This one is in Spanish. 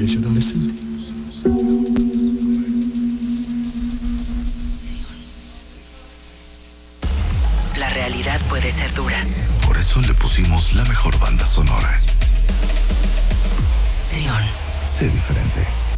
pleasure to listen. La realidad puede ser dura. Por eso le pusimos la mejor banda sonora. Neon. Sé diferente.